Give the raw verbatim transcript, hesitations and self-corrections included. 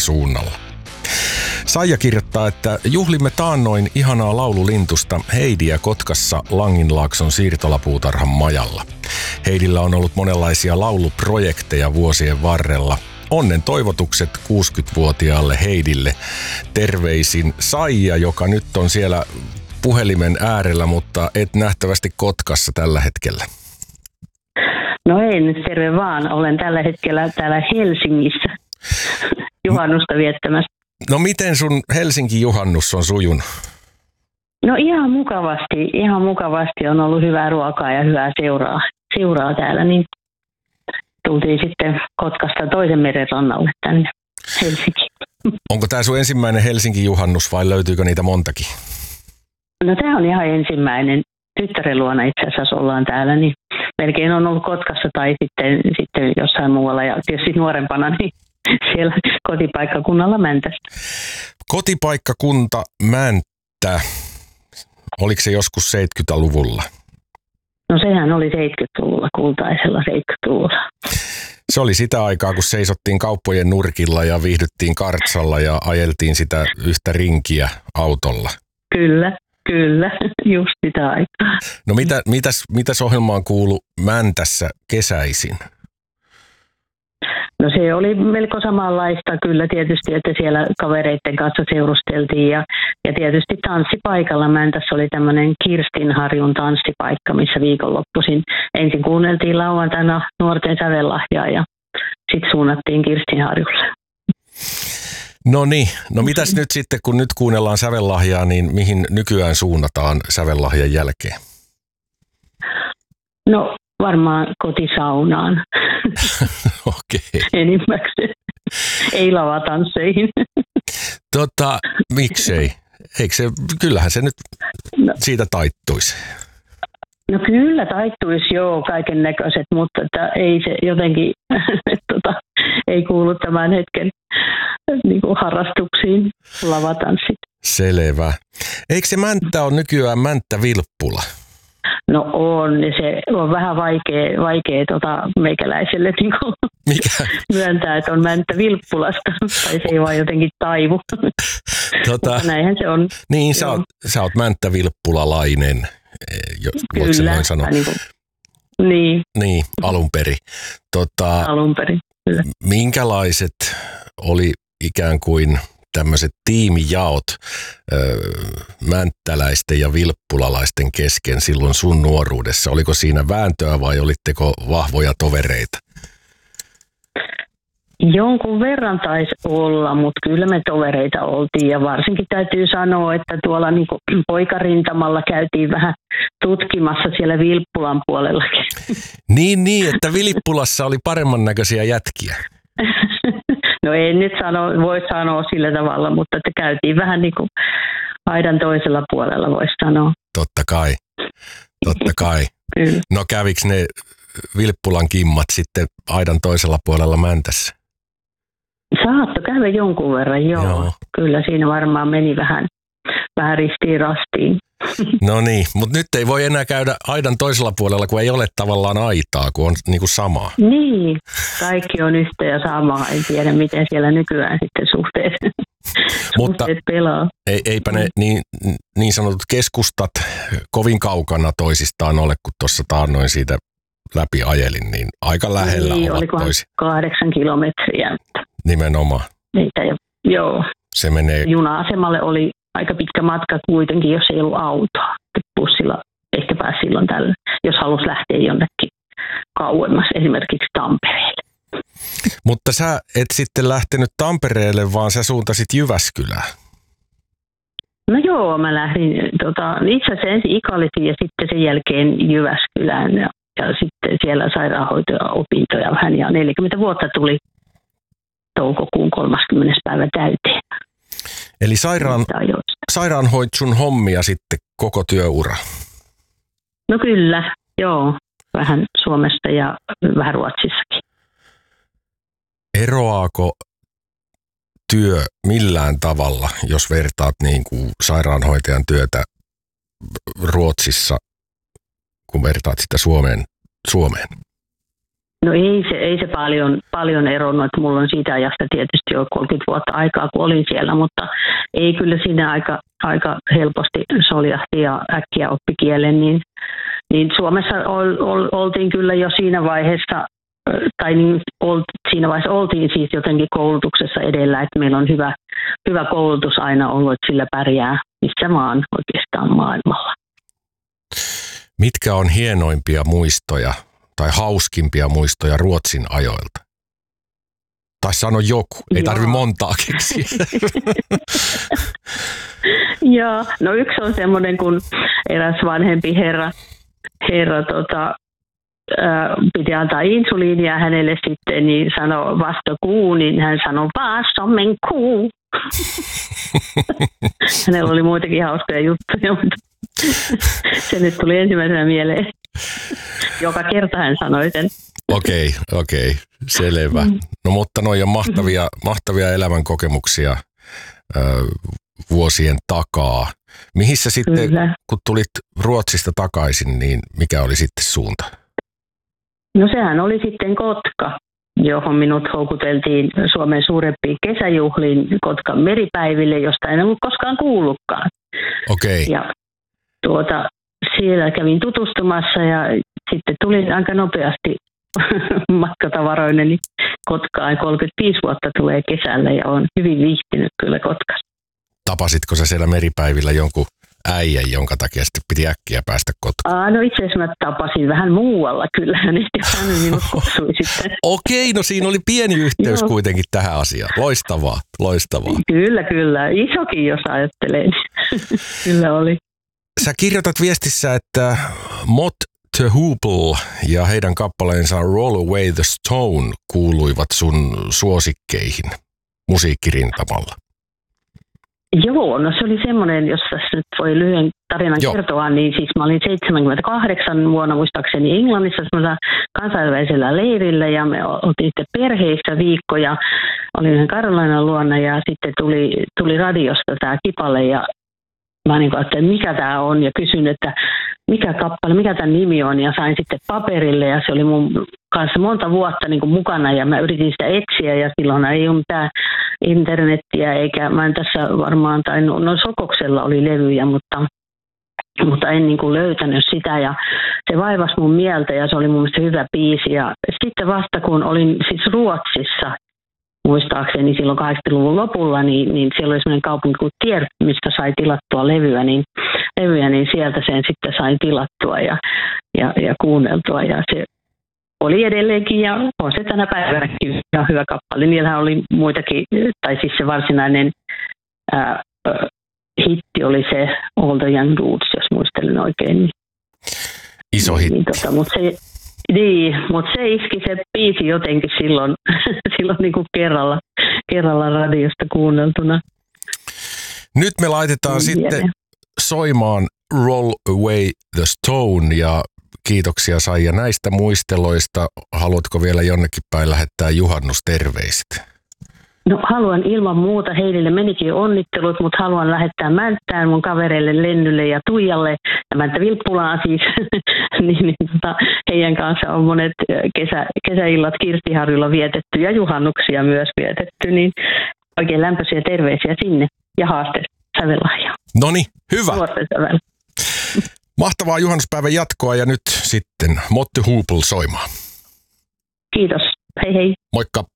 suunnalla. Saija kirjoittaa, että juhlimme taannoin ihanaa laululintusta Heidiä Kotkassa Langinlaakson siirtolapuutarhan majalla. Heidillä on ollut monenlaisia lauluprojekteja vuosien varrella. Onnen toivotukset kuusikymmentävuotiaalle Heidille. Terveisin Saija, joka nyt on siellä puhelimen äärellä, mutta et nähtävästi Kotkassa tällä hetkellä. No en, terve vaan. Olen tällä hetkellä täällä Helsingissä juhannusta viettämässä. No miten sun Helsingin juhannus on sujunut? No ihan mukavasti, ihan mukavasti on ollut hyvää ruokaa ja hyvää seuraa, seuraa täällä, niin tultiin sitten Kotkasta toisen meren rannalle tänne Helsinkiin. Onko tämä sun ensimmäinen Helsingin juhannus vai löytyykö niitä montakin? No tämä on ihan ensimmäinen. Tyttären luona itse asiassa ollaan täällä, niin melkein on ollut Kotkassa tai sitten, sitten jossain muualla ja tietysti nuorempana niin siellä kotipaikkakunnalla Mäntässä. Kotipaikkakunta Mänttä, oliko se joskus seitsemänkymmentäluvulla? No sehän oli seitsemänkymmentäluvulla, kultaisella seitsemänkymmentäluvulla. Se oli sitä aikaa, kun seisottiin kauppojen nurkilla ja viihdyttiin kartsalla ja ajeltiin sitä yhtä rinkiä autolla. Kyllä, kyllä, just sitä aikaa. No mitä, mitäs, mitäs ohjelmaan kuului Mäntässä kesäisin? No se oli melko samanlaista kyllä tietysti, että siellä kavereiden kanssa seurusteltiin ja, ja tietysti tanssipaikalla. Mäntässä oli tämmöinen Kirstinharjun tanssipaikka, missä viikonloppuisin ensin kuunneltiin lauantaina nuorten sävellahjaa ja sitten suunnattiin Kirstinharjulle. No niin, no mitäs nyt sitten kun nyt kuunnellaan sävellahjaa, niin mihin nykyään suunnataan sävellahjan jälkeen? No varmaan kotisaunaan. Okei. Enimmäkseen. Ei lavatansseihin. Tota, miksei? Eikö se, kyllähän se nyt no, siitä taittuisi. No kyllä taittuisi joo, kaiken näköiset, mutta että ei se jotenkin tota, ei kuulu tämän hetken niin kuin harrastuksiin lavatanssit. Selvä. Eikö se Mänttä ole nykyään Mänttä Vilppula? No on, se on vähän vaikea, vaikea tota, meikäläiselle niin kuin myöntää, että on Mänttä Vilppulasta, tai se ei vaan jotenkin taivu. Tota, näinhän se on. Niin, sä oot, sä oot Mänttä Vilppulalainen, voitko sä noin sanoa? Niin, kuin, niin. Niin, alun perin. Tota, alun perin, kyllä. Minkälaiset oli ikään kuin tämmöiset tiimijaot ö, mänttäläisten ja vilppulalaisten kesken silloin sun nuoruudessa? Oliko siinä vääntöä vai olitteko vahvoja tovereita? Jonkun verran taisi olla, mutta kyllä me tovereita oltiin ja varsinkin täytyy sanoa, että tuolla niin kuin poikarintamalla käytiin vähän tutkimassa siellä Vilppulan puolellakin. Niin, niin, että Vilppulassa oli paremman näköisiä jätkiä. No en nyt sano, voi sanoa sillä tavalla, mutta että käytiin vähän niin kuin aidan toisella puolella, voisi sanoa. Totta kai, totta kai. No käviks ne Vilppulan kimmat sitten aidan toisella puolella Mäntässä? Saatto käydä jonkun verran, joo. joo. Kyllä siinä varmaan meni vähän, vähän ristiin rastiin. No niin, mutta nyt ei voi enää käydä aidan toisella puolella, kun ei ole tavallaan aitaa, kun on niin kuin samaa. Niin, kaikki on yhtä ja samaa. En tiedä, miten siellä nykyään sitten suhteet, mutta suhteet pelaa. Ei, eipä ne niin, niin sanotut keskustat kovin kaukana toisistaan ole, kun tuossa taannoin siitä läpi ajelin, niin aika lähellä niin, ovat toisi. Kahdeksan kilometriä. Nimenomaan. Niitä jo, joo. Se menee. Juna-asemalle oli aika pitkä matka kuitenkin, jos ei ollut autoa. Bussilla ehkä pääsi silloin tällä, jos halusi lähteä jonnekin kauemmas, esimerkiksi Tampereelle. Mutta sä et sitten lähtenyt Tampereelle, vaan sä suuntasit Jyväskylään. No joo, mä lähdin tota, itse asiassa ensin Ikalitiin ja sitten sen jälkeen Jyväskylään ja, ja sitten siellä sairaanhoitaja-opintoja vähän ja neljäkymmentä vuotta tuli toukokuun kolmaskymmenes päivä täyteen. Eli sairaan, sairaanhoit sun hommia sitten koko työura? No kyllä, joo. Vähän Suomesta ja vähän Ruotsissakin. Eroaako työ millään tavalla, jos vertaat niin kuin sairaanhoitajan työtä Ruotsissa, kun vertaat sitä Suomeen? Suomeen? No ei se, ei se paljon, paljon eronnut, että mulla on siitä ajasta tietysti jo kolmekymmentä vuotta aikaa, kun olin siellä, mutta ei kyllä siinä aika, aika helposti soljahti ja äkkiä oppi kielen, niin, niin Suomessa ol, ol, oltiin kyllä jo siinä vaiheessa, tai niin, olt, siinä vaiheessa oltiin siis jotenkin koulutuksessa edellä, että meillä on hyvä, hyvä koulutus aina ollut, että sillä pärjää missä vaan oikeastaan maailmalla. Mitkä on hienoimpia muistoja tai hauskimpia muistoja Ruotsin ajoilta? Tai sano joku, ei tarvi montaa keksiä. Joo, no yksi on semmoinen, kun eräs vanhempi herra, herra tota, ää, piti antaa insuliinia hänelle sitten, niin sanoi vasta kuu, niin hän sanoi vaasommen kuu. Hänellä oli muitakin hauskoja juttuja, mutta se nyt tuli ensimmäisenä mieleen. Joka kerta hän sanoi sen. Okei, okay, okei, okay, selvä. No mutta noi on mahtavia, mahtavia elämän kokemuksia ö, vuosien takaa. Mihin sä sitten, Kyllä. kun tulit Ruotsista takaisin, niin mikä oli sitten suunta? No sehän oli sitten Kotka, johon minut houkuteltiin Suomen suurempiin kesäjuhliin Kotkan meripäiville, josta en ollut koskaan kuullutkaan. Okei. Okay. Ja tuota, siellä kävin tutustumassa ja sitten tulin aika nopeasti matkatavaroineni Kotkaan. kolmekymmentäviisi vuotta tulee kesällä ja olen hyvin viihtynyt kyllä Kotkassa. Tapasitko sä siellä meripäivillä jonkun äijän, jonka takia sitten piti äkkiä päästä Kotkaan? Aa, no itse asiassa mä tapasin vähän muualla kyllä hänet, jos hän minut kutsui sitten. Okei, no siinä oli pieni yhteys kuitenkin tähän asiaan. Loistavaa, loistavaa. Kyllä, kyllä. Isokin, jos ajattelee. Kyllä oli. Sä kirjoitat viestissä, että Mott the Hoople ja heidän kappaleensa Roll Away the Stone kuuluivat sun suosikkeihin musiikkirintamalla. Joo, no se oli semmoinen, jos tässä nyt voi lyhyen tarinan Joo. kertoa, niin siis mä olin seitsemänkymmentäkahdeksan vuonna muistaakseni Englannissa semmoisella kansainvälisellä leirillä ja me oltiin sitten perheissä viikkoja. Olin yhden Karolainan luona ja sitten tuli, tuli radiosta tämä kipale ja mä niin kuin ajattelin, mikä tämä on ja kysyin, että mikä kappale, mikä tämän nimi on ja sain sitten paperille ja se oli mun kanssa monta vuotta niin kuin mukana ja mä yritin sitä etsiä ja silloin ei ole mitään internettiä eikä mä en tässä varmaan, tai no, no Sokoksella oli levyjä, mutta, mutta en niin kuin löytänyt sitä ja se vaivasi mun mieltä ja se oli mun mielestä hyvä biisi ja sitten vasta kun olin siis Ruotsissa, muistaakseni silloin kahdeksankymmentäluvun lopulla, niin, niin siellä oli sellainen kaupunki kuin Tier, mistä sai tilattua levyä, niin, levyä, niin sieltä sen sitten sain tilattua ja, ja, ja kuunneltua. Ja se oli edelleenkin ja on se tänä päivänäkin ihan hyvä kappale. Niillähän oli muitakin, tai siis se varsinainen ää, ää, hitti oli se All the Young Dudes, jos muistelen oikein. Niin, Iso hitti. Niin, tota, mutta se, Niin, mutta se iski se biisi jotenkin silloin, silloin niin kuin kerralla, kerralla radiosta kuunneltuna. Nyt me laitetaan mm, sitten vielä soimaan Roll Away the Stone ja kiitoksia Saija näistä muisteloista. Haluatko vielä jonnekin päin lähettää juhannusterveiset? No haluan ilman muuta, Heidille menikin onnittelut, mutta haluan lähettää Mänttään mun kavereille Lennylle ja Tuijalle ja Mänttä Vilppulaan siis. niin, niin, tota, heidän kanssa on monet kesä, kesäillat Kirstiharjulla vietetty ja juhannuksia myös vietetty, niin oikein lämpöisiä terveisiä sinne ja haaste sävellahjaa. Noniin, hyvä. Mahtavaa juhannuspäivän jatkoa ja nyt sitten Mott the Hoople soimaan. Kiitos, hei hei. Moikka.